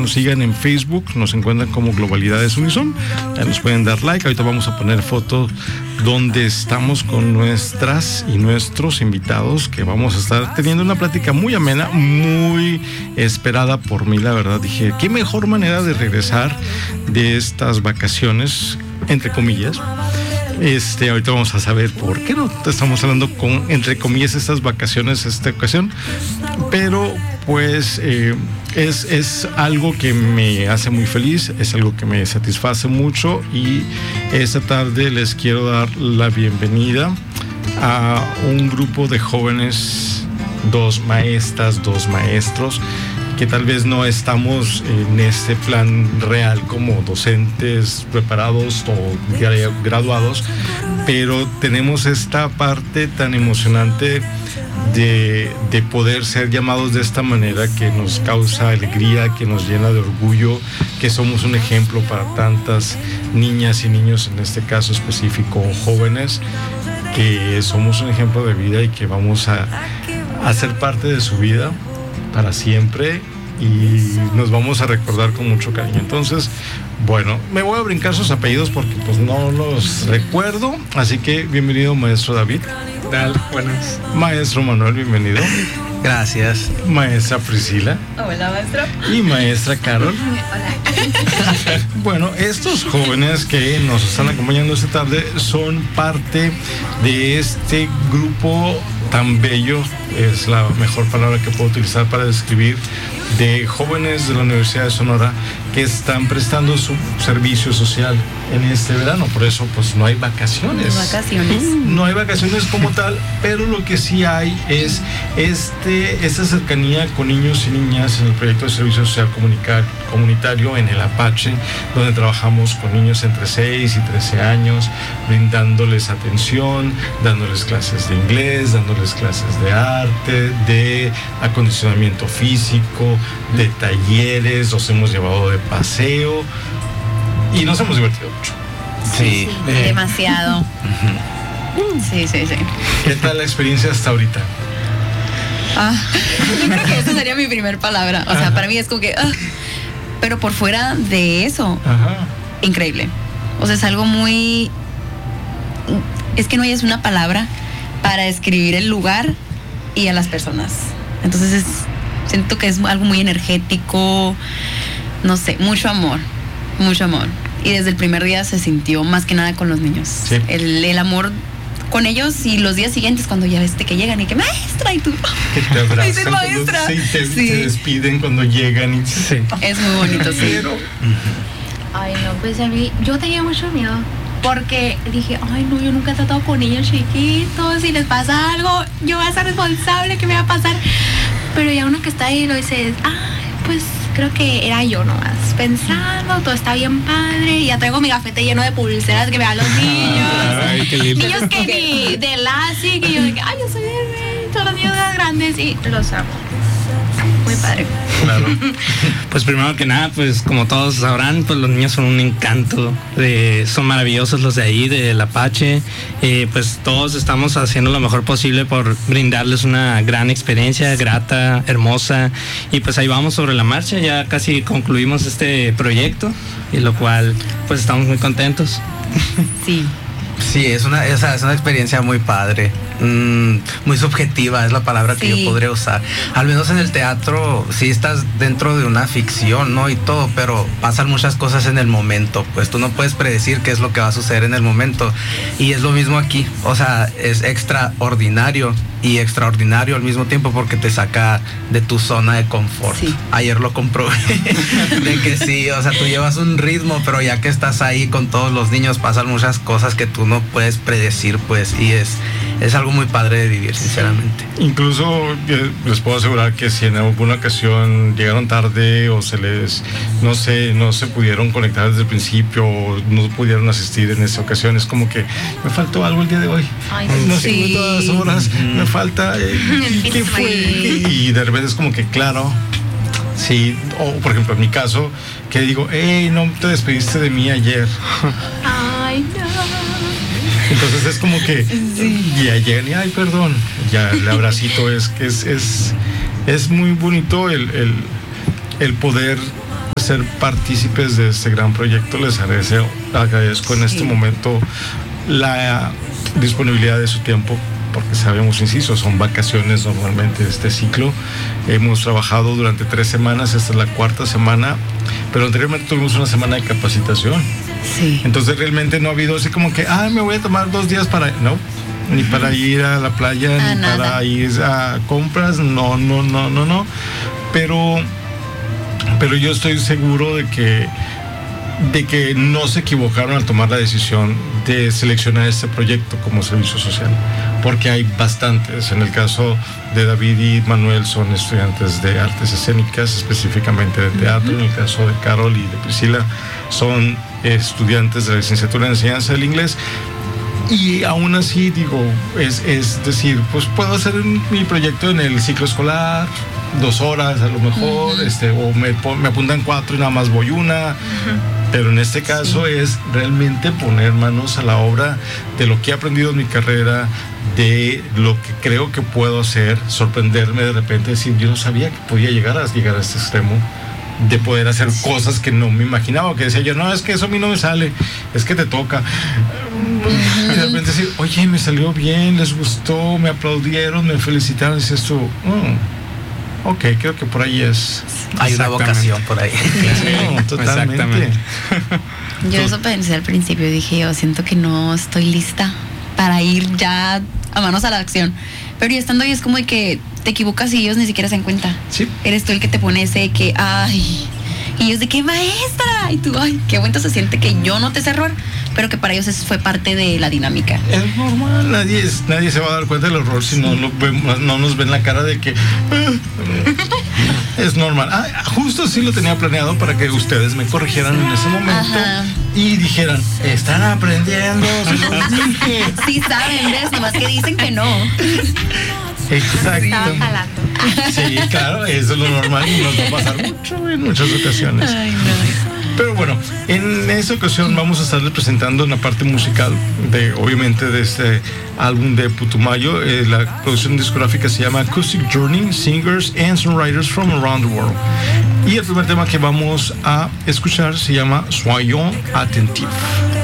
nos sigan en Facebook, nos encuentran como Globalidades Unison, ahí nos pueden dar like. Ahorita vamos a poner fotos donde estamos con nuestras y nuestros invitados, que vamos a estar teniendo una plática muy amena, muy esperada por mí, la verdad. Dije, qué mejor manera de regresar de estas vacaciones, entre comillas. Ahorita vamos a saber por qué no estamos hablando con, entre comillas, estas vacaciones esta ocasión, pero pues es algo que me hace muy feliz, es algo que me satisface mucho, y esta tarde les quiero dar la bienvenida a un grupo de jóvenes, 2 maestras, 2 maestros, que tal vez no estamos en este plan real como docentes preparados o graduados, pero tenemos esta parte tan emocionante de poder ser llamados de esta manera, que nos causa alegría, que nos llena de orgullo, que somos un ejemplo para tantas niñas y niños, en este caso específico jóvenes, que somos un ejemplo de vida y que vamos a ser parte de su vida para siempre, y nos vamos a recordar con mucho cariño. Entonces, bueno, me voy a brincar sus apellidos porque pues no los recuerdo, así que bienvenido, maestro David. ¿Qué tal? Buenas. Maestro Manuel, bienvenido. Gracias. Maestra Priscila. Hola, maestro. Y maestra Carol. Hola. Bueno, estos jóvenes que nos están acompañando esta tarde son parte de este grupo tan bello, es la mejor palabra que puedo utilizar para describir, de jóvenes de la Universidad de Sonora que están prestando su servicio social en este verano. Por eso pues no hay vacaciones. No hay vacaciones como tal, pero lo que sí hay es esta cercanía con niños y niñas en el proyecto de servicio social comunitario en el Apache, donde trabajamos con niños entre 6 y 13 años, brindándoles atención, dándoles clases de inglés, dándoles clases de arte, de acondicionamiento físico, de talleres, los hemos llevado de paseo y nos hemos divertido mucho. Sí. Demasiado. Sí. ¿Qué tal la experiencia hasta ahorita? Yo creo que esa sería mi primer palabra. O sea, para mí es como que... pero por fuera de eso, increíble. O sea, es algo muy... Es que no hay una palabra para describir el lugar y a las personas. Entonces siento que es algo muy energético, no sé, mucho amor. Y desde el primer día se sintió más que nada con los niños. Sí. El amor con ellos, y los días siguientes cuando ya ves que llegan y que maestra, y tú que te abrazan, dices maestra, te despiden cuando llegan y sí. Es muy bonito, sí. Pero, ay no, pues a mí, yo tenía mucho miedo porque dije, ay no, yo nunca he tratado con niños chiquitos, si les pasa algo yo voy a ser responsable, ¿qué me va a pasar? Pero ya uno que está ahí lo dice, pues creo que era yo nomás pensando, todo está bien padre, y ya traigo mi gafete lleno de pulseras que me dan los niños. Ay, qué lindo. Niños que ni de LASIK, que yo de que, ay, yo soy de todos los niños grandes, y los amo. Muy padre. Claro. Pues primero que nada, pues como todos sabrán, pues los niños son un encanto, son maravillosos los de ahí, del Apache, pues todos estamos haciendo lo mejor posible por brindarles una gran experiencia, grata, hermosa, y pues ahí vamos sobre la marcha, ya casi concluimos este proyecto, y lo cual pues estamos muy contentos. Sí, es una experiencia muy padre, muy subjetiva, es la palabra que yo podría usar. Al menos en el teatro sí estás dentro de una ficción, ¿no? Y todo, pero pasan muchas cosas en el momento, pues tú no puedes predecir qué es lo que va a suceder en el momento. Y es lo mismo aquí, o sea, es extraordinario y extraordinario al mismo tiempo porque te saca de tu zona de confort. Sí. Ayer lo comprobé, de que sí, o sea, tú llevas un ritmo, pero ya que estás ahí con todos los niños pasan muchas cosas que tú no puedes predecir, pues, y es algo muy padre de vivir, sinceramente. Incluso les puedo asegurar que si en alguna ocasión llegaron tarde o no se pudieron conectar desde el principio o no pudieron asistir en esta ocasión, es como que me faltó algo el día de hoy. Ay, no sí. sé todas las horas, me falta ¿qué fue? Y de repente es como que claro, sí, o por ejemplo en mi caso, que digo, hey, no te despediste de mí ayer. Ay, no. Entonces es como que ya llegan y ay, perdón, ya el abracito es muy bonito el poder ser partícipes de este gran proyecto. Les agradezco en este momento la disponibilidad de su tiempo, porque sabemos, insisto, son vacaciones normalmente de este ciclo. Hemos trabajado durante 3 semanas, esta es la 4ª semana, pero anteriormente tuvimos una semana de capacitación. Sí. Entonces realmente no ha habido así como que, me voy a tomar 2 días para... No, ni para ir a la playa, ni nada. para ir a compras, no. Pero yo estoy seguro de que no se equivocaron al tomar la decisión de seleccionar este proyecto como servicio social, porque hay bastantes. En el caso de David y Manuel son estudiantes de artes escénicas, específicamente de teatro. En el caso de Carol y de Priscila son estudiantes de la licenciatura en enseñanza del inglés. Y aún así digo, es decir, pues puedo hacer mi proyecto en el ciclo escolar 2 horas a lo mejor, o me apuntan 4 y nada más voy una. Pero en este caso es realmente poner manos a la obra de lo que he aprendido en mi carrera, de lo que creo que puedo hacer, sorprenderme de repente, decir, yo no sabía que podía llegar a este extremo, de poder hacer cosas que no me imaginaba, que decía yo, no, es que eso a mí no me sale, es que te toca. Y de repente decir, oye, me salió bien, les gustó, me aplaudieron, me felicitaron, y dices tú, ok, creo que por ahí es. Hay una vocación por ahí. Sí, totalmente. Yo eso pensé al principio, dije, yo siento que no estoy lista para ir ya a manos a la acción. Pero ya estando ahí es como de que te equivocas y ellos ni siquiera se dan cuenta. Sí. Eres tú el que te pone ese que, y ellos de qué maestra, y tú, qué bonito se siente que yo noté ese error, pero que para ellos eso fue parte de la dinámica. Es normal, nadie se va a dar cuenta del error si no nos ven la cara de que es normal. Justo así lo tenía planeado para que ustedes me corrigieran en ese momento. Y dijeran, están aprendiendo, se los dije. Sí saben, ¿ves? Nomás que dicen que no. Exacto. Estaba jalando. Sí, claro, eso es lo normal y nos va a pasar mucho en muchas ocasiones. Ay, no. Pero bueno, en esta ocasión vamos a estarles presentando una parte musical obviamente de este álbum de Putumayo. La producción discográfica se llama Acoustic Journey, Singers and Songwriters from Around the World. Y el primer tema que vamos a escuchar se llama Soyons Attentifs.